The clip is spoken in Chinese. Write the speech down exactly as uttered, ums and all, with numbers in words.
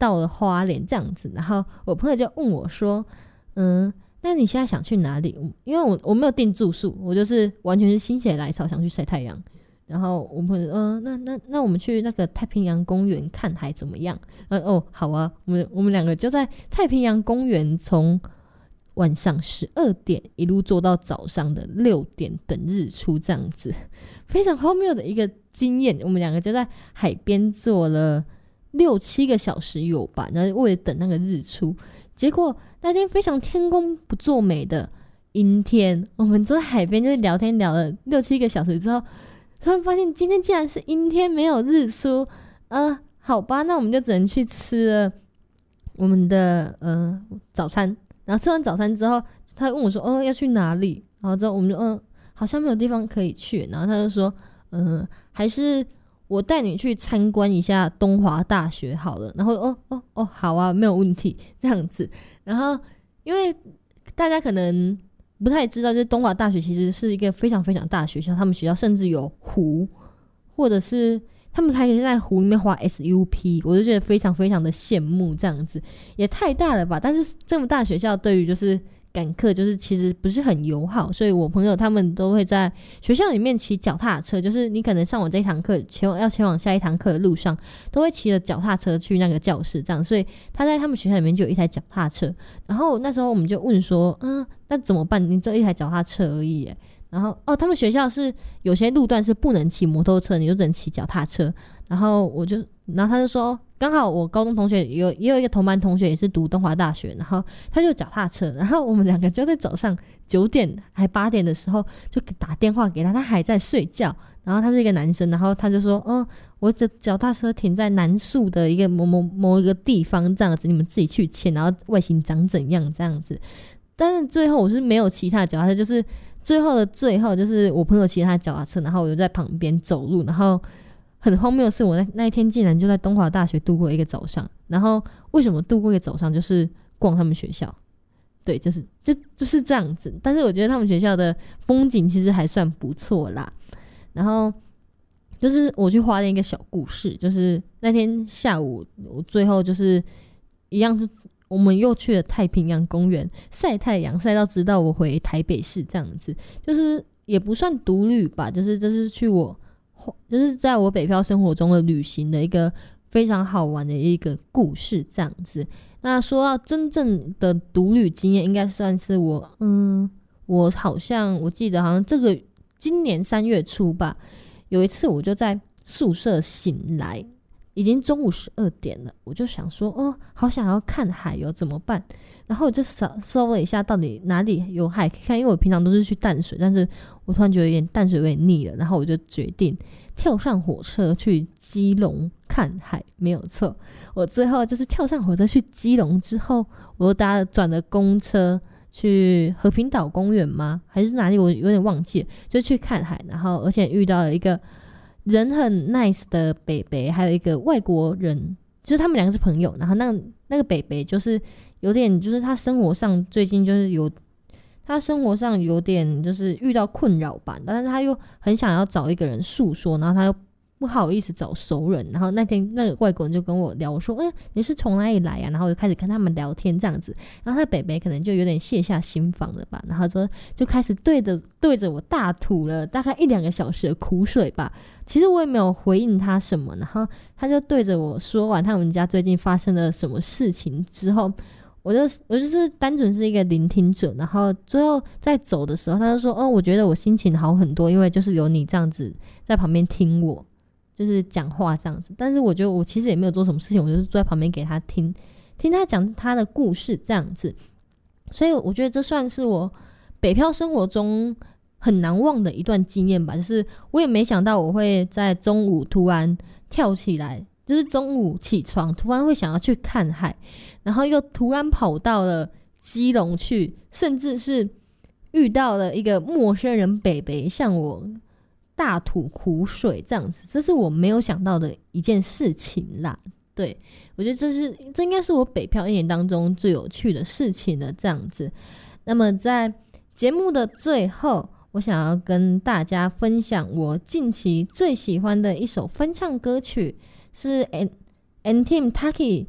到了花莲这样子。然后我朋友就问我说嗯，那你现在想去哪里？因为我我没有订住宿，我就是完全是心血来潮想去晒太阳。然后我朋友呃，那那那我们去那个太平洋公园看海怎么样？呃哦，好啊，我们我们两个就在太平洋公园从晚上十二点一路坐到早上的六点等日出，这样子非常荒谬的一个经验。我们两个就在海边坐了六七个小时有吧，然后为了等那个日出。结果那天非常天公不作美的阴天，我们坐在海边就是聊天聊了六七个小时之后，突然发现今天竟然是阴天没有日出。呃，好吧，那我们就只能去吃了我们的呃早餐。然后吃完早餐之后，他问我说哦要去哪里，然后之后我们就嗯、呃、好像没有地方可以去，然后他就说呃还是我带你去参观一下东华大学好了。然后哦哦哦好啊，没有问题这样子。然后因为大家可能不太知道，就是东华大学其实是一个非常非常大的学校，他们学校甚至有湖，或者是他们还可以在湖里面滑 S U P， 我就觉得非常非常的羡慕，这样子也太大了吧。但是这么大的学校对于就是赶课就是其实不是很友好，所以我朋友他们都会在学校里面骑脚踏车，就是你可能上完这一堂课前往要前往下一堂课的路上都会骑着脚踏车去那个教室这样，所以他在他们学校里面就有一台脚踏车。然后那时候我们就问说嗯，那怎么办？你这一台脚踏车而已耶。然后哦，他们学校是有些路段是不能骑摩托车，你就只能骑脚踏车。然后我就，然后他就说，刚好我高中同学有也有一个同班同学也是读东华大学，然后他就有脚踏车，然后我们两个就在早上九点还八点的时候就打电话给他，他还在睡觉。然后他是一个男生，然后他就说，哦，我的脚踏车停在南树的一个某某某一个地方，这样子你们自己去牵，然后外形长怎样这样子。但是最后我是没有骑他的脚踏车，就是最后的最后，就是我朋友骑他的脚踏车，然后我就在旁边走路。然后很荒谬的是，我那那一天竟然就在东华大学度过一个早上。然后为什么度过一个早上？就是逛他们学校，对，就是就就是这样子。但是我觉得他们学校的风景其实还算不错啦。然后就是我去花莲一个小故事，就是那天下午我最后就是一样是。我们又去了太平洋公园晒太阳，晒到直到我回台北市这样子，就是也不算独旅吧，就是这是去我就是在我北漂生活中的旅行的一个非常好玩的一个故事这样子。那说到真正的独旅经验，应该算是我嗯，我好像我记得好像这个今年三月初吧，有一次我就在宿舍醒来。已经中午十二点了，我就想说哦，好想要看海哟，怎么办？然后我就搜搜了一下到底哪里有海可以看，因为我平常都是去淡水，但是我突然觉得有点淡水有点腻了，然后我就决定跳上火车去基隆看海。没有错，我最后就是跳上火车去基隆之后，我又搭了转了公车去和平岛公园吗？还是哪里？我有点忘记了，就去看海。然后而且遇到了一个人很 nice 的北北，还有一个外国人，就是他们两个是朋友。然后那个那个北北就是有点，就是他生活上最近就是有，他生活上有点就是遇到困扰吧，但是他又很想要找一个人诉说，然后他又不好意思找熟人。然后那天那个外国人就跟我聊，我说嗯，你是从哪里来啊？然后我就开始跟他们聊天这样子。然后他北北可能就有点卸下心防了吧，然后就就开始对着对着我大吐了大概一两个小时的苦水吧。其实我也没有回应他什么，然后他就对着我说完他们家最近发生了什么事情之后，我就我就是单纯是一个聆听者。然后最后在走的时候，他就说哦，我觉得我心情好很多，因为就是有你这样子在旁边听我就是讲话这样子。但是我觉得我其实也没有做什么事情，我就是坐在旁边给他听听他讲他的故事这样子。所以我觉得这算是我北漂生活中很难忘的一段经验吧。就是我也没想到我会在中午突然跳起来，就是中午起床突然会想要去看海，然后又突然跑到了基隆去，甚至是遇到了一个陌生人北北向我大吐苦水这样子，这是我没有想到的一件事情啦。对，我觉得这是这应该是我北漂一年当中最有趣的事情了这样子。那么在节目的最后，我想要跟大家分享我近期最喜欢的一首翻唱歌曲，是 N Team Taki